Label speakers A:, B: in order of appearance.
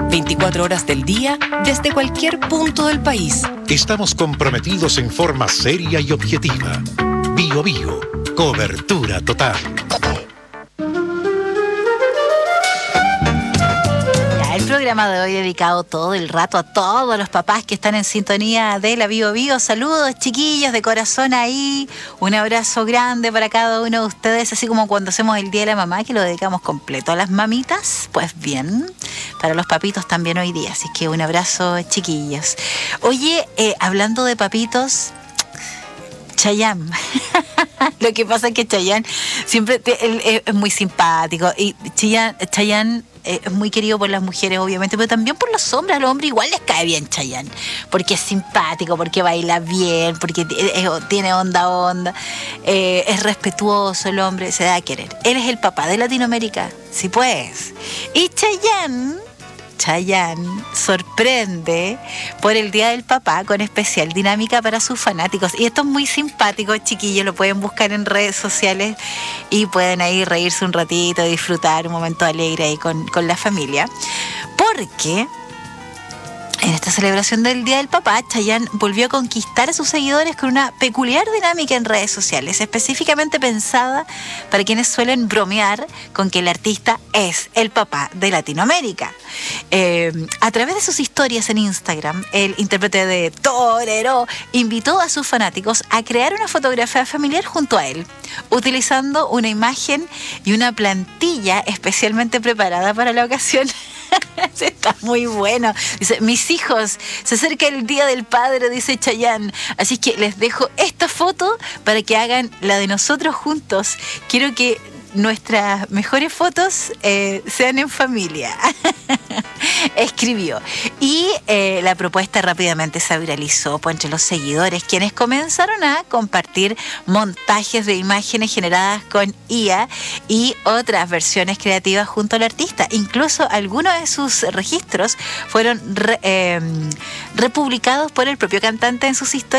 A: 24 horas del día, desde cualquier punto del país.
B: Estamos comprometidos en forma seria y objetiva. Bío Bío, cobertura total.
C: El programa de hoy dedicado todo el rato a todos los papás que están en sintonía de la Bío Bío. Saludos, chiquillos, de corazón ahí. Un abrazo grande para cada uno de ustedes, así como cuando hacemos el Día de la Mamá, que lo dedicamos completo a las mamitas. Pues bien, para los papitos también hoy día. Así que un abrazo, chiquillos. Oye, hablando de papitos, Chayanne. Lo que pasa es que Chayanne siempre él es muy simpático y Chayanne es muy querido por las mujeres, obviamente, pero también por los hombres. A los hombres igual les cae bien Chayanne, porque es simpático, porque baila bien, porque tiene onda, es respetuoso el hombre, se da a querer. Él es el papá de Latinoamérica, sí pues. Y Chayanne sorprende por el Día del Papá con especial dinámica para sus fanáticos. Y esto es muy simpático, chiquillos, lo pueden buscar en redes sociales y pueden ahí reírse un ratito, disfrutar un momento alegre ahí con la familia. Porque en esta celebración del Día del Papá, Chayanne volvió a conquistar a sus seguidores con una peculiar dinámica en redes sociales, específicamente pensada para quienes suelen bromear con que el artista es el papá de Latinoamérica. A través de sus historias en Instagram, el intérprete de Torero invitó a sus fanáticos a crear una fotografía familiar junto a él, utilizando una imagen y una plantilla especialmente preparada para la ocasión. Está muy bueno. Dice: mis hijos, se acerca el Día del Padre, dice Chayanne, así que les dejo esta foto para que hagan la de nosotros juntos. Quiero que nuestras mejores fotos sean en familia. Escribió. Y la propuesta rápidamente se viralizó entre los seguidores, quienes comenzaron a compartir montajes de imágenes generadas con IA y otras versiones creativas junto al artista. Incluso algunos de sus registros fueron republicados por el propio cantante en sus historias